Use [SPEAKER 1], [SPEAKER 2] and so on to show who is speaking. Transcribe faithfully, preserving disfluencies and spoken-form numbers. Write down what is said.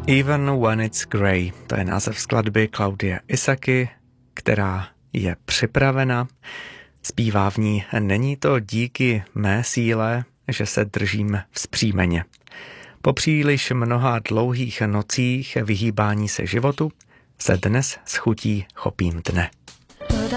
[SPEAKER 1] Even When It's Grey, to je název skladby Claudie Isaky, která je připravena. Zpívá v ní: není to díky mé síle, že se držím vzpřímeně. Po příliš mnoha dlouhých nocích vyhýbání se životu se dnes s chutí chopím dne.